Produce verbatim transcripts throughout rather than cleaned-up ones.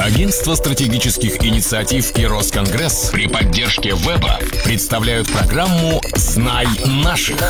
Агентство стратегических инициатив и Росконгресс при поддержке веба представляют программу «Знай наших».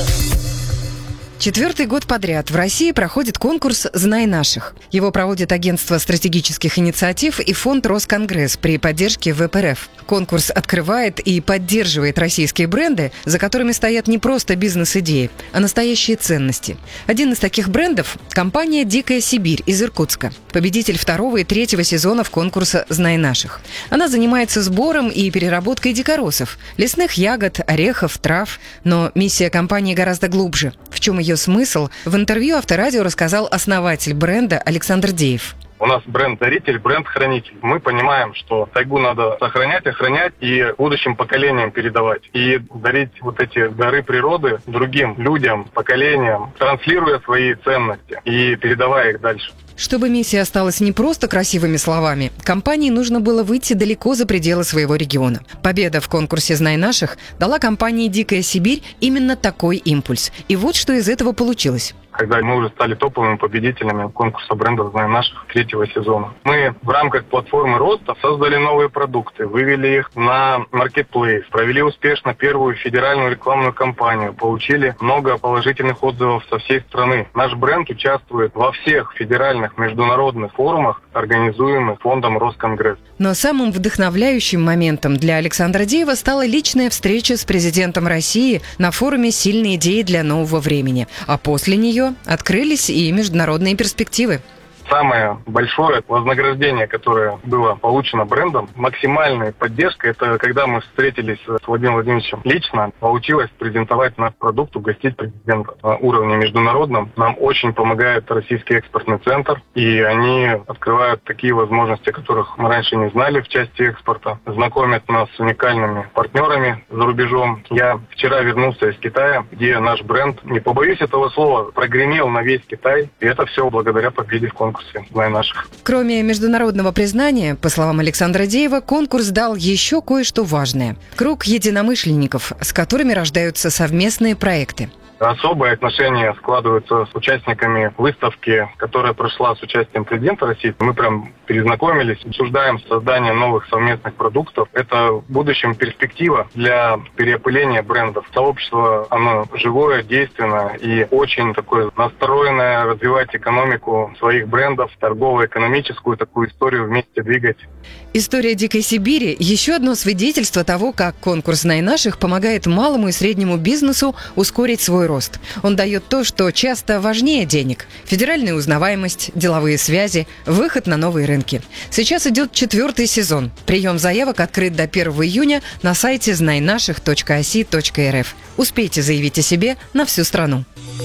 Четвертый год подряд в России проходит конкурс «Знай наших». Его проводит Агентство стратегических инициатив и фонд «Росконгресс» при поддержке ВЭБ-РФ. Конкурс открывает и поддерживает российские бренды, за которыми стоят не просто бизнес-идеи, а настоящие ценности. Один из таких брендов – компания «Дикая Сибирь» из Иркутска. Победитель второго и третьего сезонов конкурса «Знай наших». Она занимается сбором и переработкой дикоросов, лесных ягод, орехов, трав. Но миссия компании гораздо глубже. В чем ее смысл, в интервью Авторадио рассказал основатель бренда Александр Деев. У нас бренд-даритель, бренд-хранитель. Мы понимаем, что тайгу надо сохранять, охранять и будущим поколениям передавать. И дарить вот эти дары природы другим людям, поколениям, транслируя свои ценности и передавая их дальше. Чтобы миссия осталась не просто красивыми словами, компании нужно было выйти далеко за пределы своего региона. Победа в конкурсе «Знай наших» дала компании «Дикая Сибирь» именно такой импульс. И вот что из этого получилось. Когда мы уже стали топовыми победителями конкурса брендов «Знай наших» третьего сезона. Мы в рамках платформы роста создали новые продукты, вывели их на маркетплейс, провели успешно первую федеральную рекламную кампанию, получили много положительных отзывов со всей страны. Наш бренд участвует во всех федеральных международных форумах, организуемых фондом Росконгресс. Но самым вдохновляющим моментом для Александра Деева стала личная встреча с президентом России на форуме «Сильные идеи для нового времени». А после нее открылись и международные перспективы. Самое большое вознаграждение, которое было получено брендом, максимальная поддержка, это когда мы встретились с Владимиром Владимировичем лично, получилось презентовать наш продукт, угостить президента на уровне международном. Нам очень помогает Российский экспортный центр, и они открывают такие возможности, которых мы раньше не знали в части экспорта, знакомят нас с уникальными партнерами за рубежом. Я вчера вернулся из Китая, где наш бренд, не побоюсь этого слова, прогремел на весь Китай, и это все благодаря победе в конкурсе. Наших. Кроме международного признания, по словам Александра Деева, конкурс дал еще кое-что важное. Круг единомышленников, с которыми рождаются совместные проекты. Особые отношения складываются с участниками выставки, которая прошла с участием президента России. Мы прям перезнакомились, обсуждаем создание новых совместных продуктов. Это в будущем перспектива для переопыления брендов. Сообщество, оно живое, действенное и очень такое настроенное развивать экономику своих брендов, торгово-экономическую такую историю вместе двигать. История «Дикой Сибири» – еще одно свидетельство того, как конкурс «Знай наших» помогает малому и среднему бизнесу ускорить свой рост. Он дает то, что часто важнее денег – федеральная узнаваемость, деловые связи, выход на новые рынки. Сейчас идет четвертый сезон. Прием заявок открыт до первого июня на сайте знай наших точка оси точка эр эф. Успейте заявить о себе на всю страну.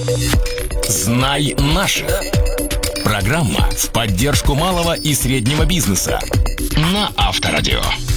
«Знай наших». Программа в поддержку малого и среднего бизнеса на Авторадио.